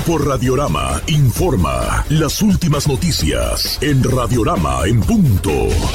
Grupo Radiorama informa las últimas noticias en Radiorama en punto.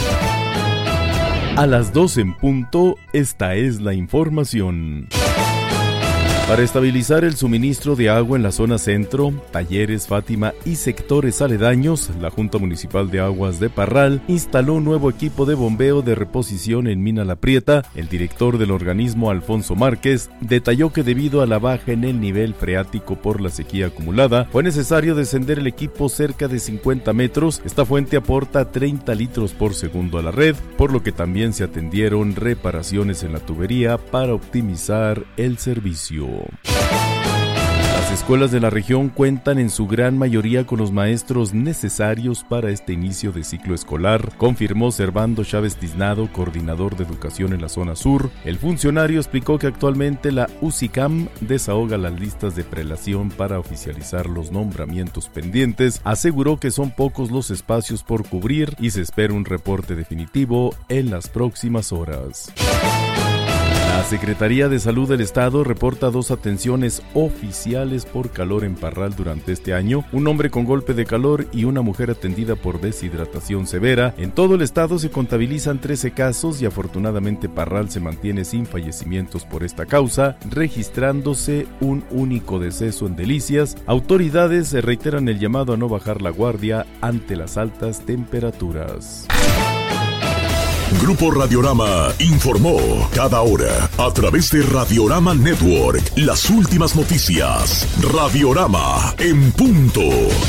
A las 2 en punto, esta es la información. Para estabilizar el suministro de agua en la zona centro, Talleres, Fátima y sectores aledaños, la Junta Municipal de Aguas de Parral instaló un nuevo equipo de bombeo de reposición en Mina La Prieta. El director del organismo, Alfonso Márquez, detalló que debido a la baja en el nivel freático por la sequía acumulada, fue necesario descender el equipo cerca de 50 metros. Esta fuente aporta 30 litros por segundo a la red, por lo que también se atendieron reparaciones en la tubería para optimizar el servicio. Las escuelas de la región cuentan en su gran mayoría con los maestros necesarios para este inicio de ciclo escolar, confirmó Servando Chávez Tiznado, coordinador de educación en la zona sur. El funcionario explicó que actualmente la UCICAM desahoga las listas de prelación para oficializar los nombramientos pendientes. Aseguró que son pocos los espacios por cubrir y se espera un reporte definitivo en las próximas horas. La Secretaría de Salud del Estado reporta 2 atenciones oficiales por calor en Parral durante este año, un hombre con golpe de calor y una mujer atendida por deshidratación severa. En todo el estado se contabilizan 13 casos y afortunadamente Parral se mantiene sin fallecimientos por esta causa, registrándose un único deceso en Delicias. Autoridades reiteran el llamado a no bajar la guardia ante las altas temperaturas. Grupo Radiorama informó cada hora a través de Radiorama Network las últimas noticias. Radiorama en punto.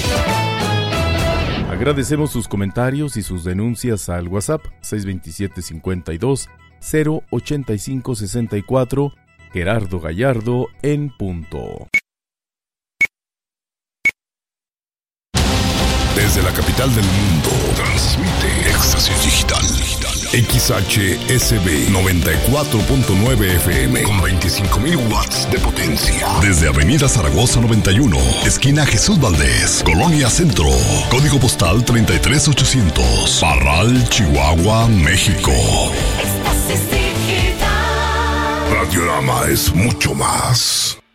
Agradecemos sus comentarios y sus denuncias al WhatsApp 627-52-085-64. Gerardo Gallardo en punto. Desde la capital del mundo, transmite Éxtasis Digital. XHSB 94.9 FM con 25.000 watts de potencia. Desde Avenida Zaragoza 91, esquina Jesús Valdés, Colonia Centro. Código postal 33800. Parral, Chihuahua, México. Éxtasis Digital. Radiorama es mucho más.